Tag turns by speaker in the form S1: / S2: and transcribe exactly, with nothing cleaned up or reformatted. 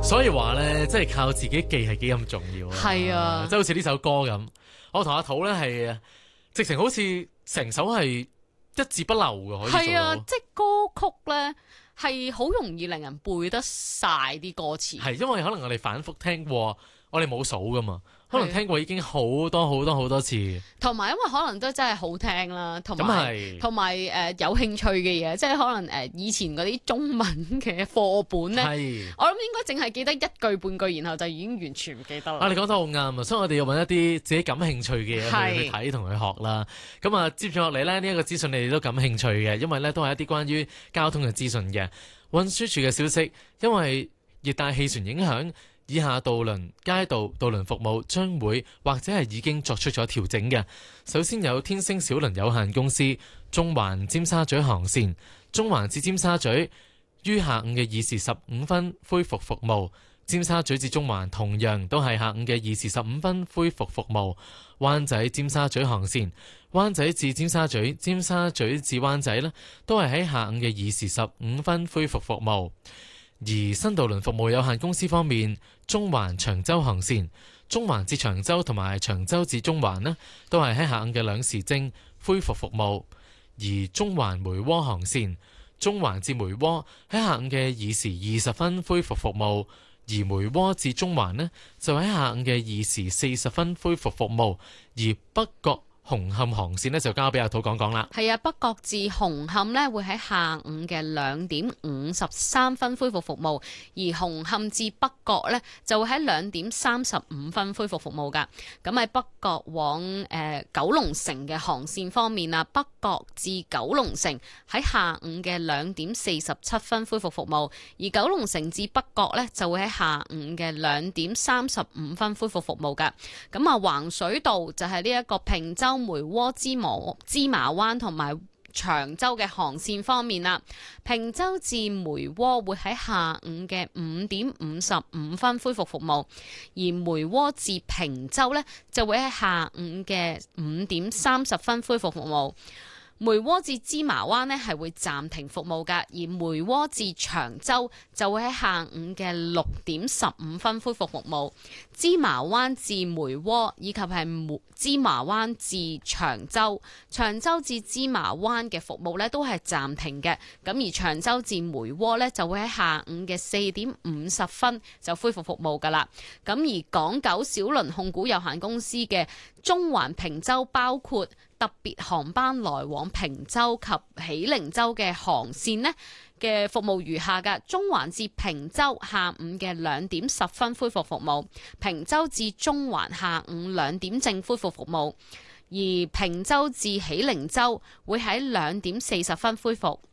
S1: 所以話咧，即係靠自己記係幾咁重要啊！
S2: 係啊，
S1: 即係好似呢首歌咁，我同阿土咧係直情好似成首係一字不漏嘅，可以做到。
S2: 係啊，即係歌曲咧係好容易令人背得晒啲歌詞。
S1: 係因為可能我哋反覆聽過，我哋冇數噶嘛，可能聽過已經好多好多好多次。同
S2: 埋因為可能都真係好聽啦，同
S1: 埋
S2: 同埋誒有興趣嘅嘢，即係可能誒、呃、以前嗰啲中文嘅課本咧，我諗應該淨係記得一句半句，然後就已經完全唔記得啦。
S1: 啊，你講得好啱啊！所以我哋要揾一啲自己感興趣嘅嘢去睇同去學啦。咁啊，接住落嚟咧，呢、這、一個資訊你哋都感興趣嘅，因為咧都係一啲關於交通嘅資訊嘅。運輸署嘅消息，因為熱帶氣旋影響，以下渡輪、街道、渡輪服務將會或者係已經作出咗調整嘅。首先有天星小輪有限公司中環尖沙咀航線，中環至尖沙咀於下午嘅二時十五分恢復服務。尖沙咀至中環同樣都係下午嘅二時十五分恢復服務。灣仔尖沙咀航線，灣仔至尖沙咀、尖沙咀至灣仔呢都係喺下午嘅二時十五分恢復服務。而新渡輪服務有限公司方面，中環長洲航線，中環至長洲同埋長洲至中環呢都係喺下午嘅兩時正恢復服務。而中環梅窩航線，中環至梅窩喺下午嘅二時二十分恢復服務。而梅窩至中環呢，就喺下午嘅二時四十分恢復服務。而北角紅磡航線呢，就交俾阿土講講啦。
S2: 係啊，北角至紅磡呢會喺下午嘅兩點五十三分恢復服務，而紅磡至北角呢就會喺兩點三十五分恢復服務㗎。咁喺北角往誒、呃、九龍城嘅航線方面啊，北角至九龍城喺下午嘅兩點四十七分恢復服務，而九龍城至北角呢就會喺下午嘅兩點三十五分恢復服務㗎。咁啊，橫水道就係呢一個坪洲、梅窩、芝麻芝麻灣同埋長洲嘅航線方面啦，坪洲至梅窩會喺下午嘅五點五十五分恢復服務，而梅窩至坪洲呢就會喺下午嘅五點三十分恢復服務。梅窩至芝麻灣呢係會暫停服務㗎，而梅窩至長洲就會喺下午嘅六點十五分恢復服務。芝麻灣至梅窩以及係芝麻灣至長洲、長洲至芝麻灣嘅服務呢都係暫停嘅。咁而長洲至梅窩呢就會喺下午嘅四點五十分就恢復服務㗎啦。咁而港九小輪控股有限公司嘅中環坪洲包括特別航班來往坪洲及喜靈洲嘅航線呢嘅服務如下㗎：中環至坪洲下午嘅兩點十分恢復服務，坪洲至中環下午兩點正恢復服務，而坪洲至喜靈洲會喺兩點四十分恢復。